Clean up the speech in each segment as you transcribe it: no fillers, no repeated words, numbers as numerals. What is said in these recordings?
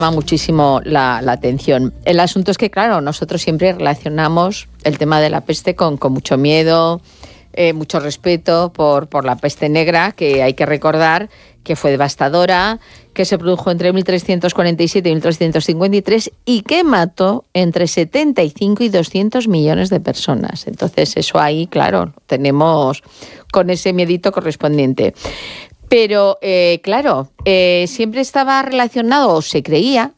llama muchísimo la atención. El asunto es que, claro, nosotros siempre relacionamos el tema de la peste con mucho miedo, mucho respeto por la peste negra, que hay que recordar que fue devastadora, que se produjo entre 1347 y 1353 y que mató entre 75 y 200 millones de personas. Entonces, eso ahí, claro, tenemos con ese miedito correspondiente. Pero, claro, siempre estaba relacionado, o se creía,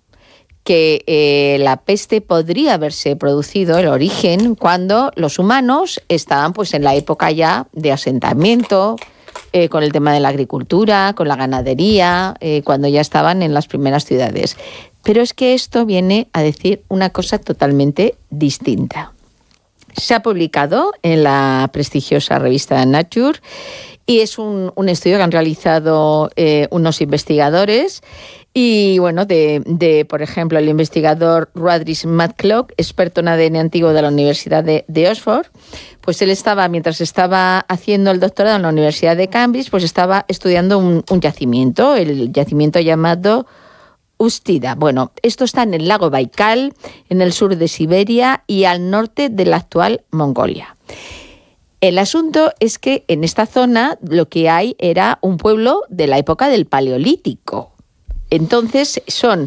que la peste podría haberse producido, el origen, cuando los humanos estaban pues en la época ya de asentamiento, con el tema de la agricultura, con la ganadería, cuando ya estaban en las primeras ciudades. Pero es que esto viene a decir una cosa totalmente distinta. Se ha publicado en la prestigiosa revista Nature y es un estudio que han realizado unos investigadores. Y bueno, por ejemplo, el investigador Rudrich Matlock, experto en ADN antiguo de la Universidad de Oxford, pues él mientras estaba haciendo el doctorado en la Universidad de Cambridge, pues estaba estudiando un yacimiento, el yacimiento llamado Ustida. Bueno, esto está en el lago Baikal, en el sur de Siberia y al norte de la actual Mongolia. El asunto es que en esta zona lo que hay era un pueblo de la época del Paleolítico. Entonces son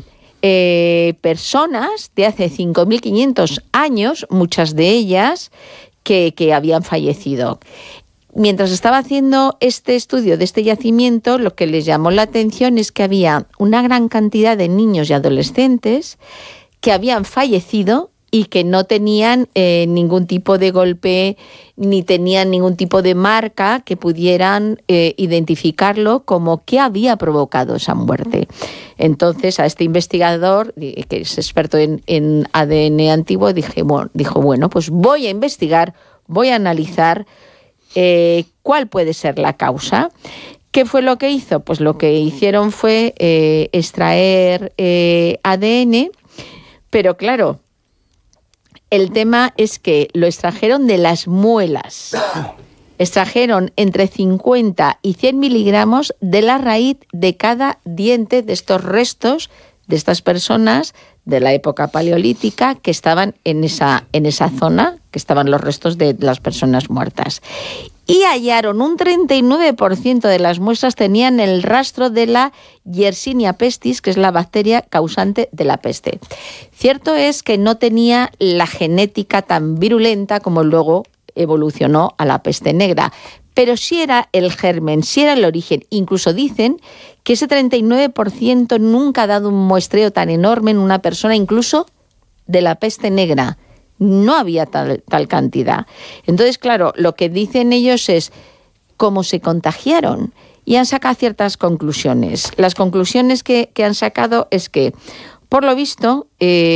personas de hace 5.500 años, muchas de ellas, que habían fallecido. Mientras estaba haciendo este estudio de este yacimiento, lo que les llamó la atención es que había una gran cantidad de niños y adolescentes que habían fallecido y que no tenían ningún tipo de golpe ni tenían ningún tipo de marca que pudieran identificarlo como qué había provocado esa muerte. Entonces, a este investigador, que es experto en ADN antiguo, dijo, bueno, pues voy a investigar, voy a analizar cuál puede ser la causa. ¿Qué fue lo que hizo? Pues lo que hicieron fue extraer ADN, pero claro, el tema es que lo extrajeron de las muelas. Extrajeron entre 50 y 100 miligramos de la raíz de cada diente de estos restos de estas personas de la época paleolítica que estaban en esa zona, que estaban los restos de las personas muertas. Y hallaron un 39% de las muestras tenían el rastro de la Yersinia pestis, que es la bacteria causante de la peste. Cierto es que no tenía la genética tan virulenta como luego evolucionó a la peste negra, pero sí era el germen, sí era el origen. Incluso dicen que ese 39% nunca ha dado un muestreo tan enorme en una persona, incluso de la peste negra. No había tal cantidad. Entonces, claro, lo que dicen ellos es cómo se contagiaron y han sacado ciertas conclusiones. Las conclusiones que han sacado es que, por lo visto,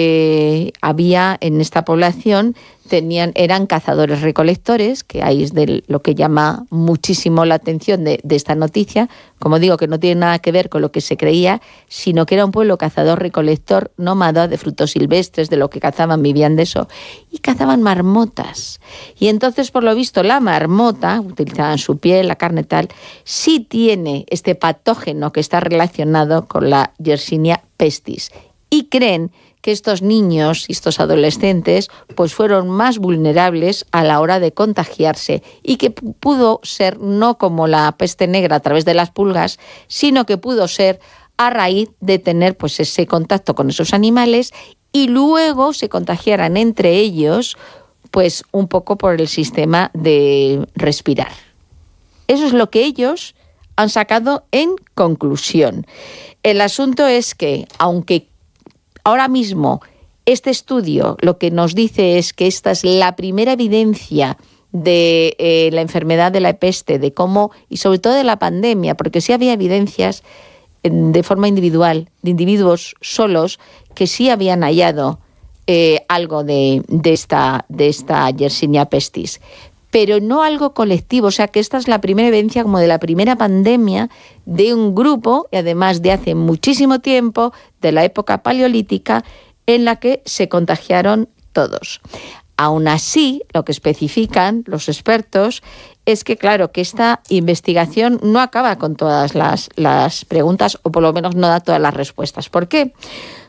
había en esta población, eran cazadores-recolectores, que ahí es de lo que llama muchísimo la atención de esta noticia. Como digo, que no tiene nada que ver con lo que se creía, sino que era un pueblo cazador-recolector nómada de frutos silvestres, de lo que cazaban, vivían de eso, y cazaban marmotas. Y entonces, por lo visto, la marmota, utilizaban su piel, la carne tal, sí tiene este patógeno que está relacionado con la Yersinia pestis. Y creen que estos niños y estos adolescentes pues fueron más vulnerables a la hora de contagiarse y que pudo ser no como la peste negra a través de las pulgas, sino que pudo ser a raíz de tener pues ese contacto con esos animales y luego se contagiaran entre ellos pues un poco por el sistema de respirar. Eso es lo que ellos han sacado en conclusión. El asunto es que, aunque ahora mismo este estudio lo que nos dice es que esta es la primera evidencia de la enfermedad de la peste, de cómo, y sobre todo de la pandemia, porque sí había evidencias de forma individual, de individuos solos, que sí habían hallado algo de esta Yersinia pestis, pero no algo colectivo. O sea que esta es la primera evidencia como de la primera pandemia de un grupo, y además de hace muchísimo tiempo, de la época paleolítica, en la que se contagiaron todos. Aún así, lo que especifican los expertos es que, claro, que esta investigación no acaba con todas las preguntas, o por lo menos no da todas las respuestas. ¿Por qué?